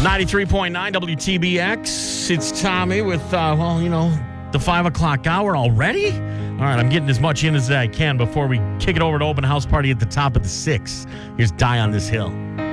93.9 WTBX. It's Tommy with, the 5 o'clock hour already? All right, I'm getting as much in as I can before we kick it over to open house party at the top of the 6. Here's Die on This Hill.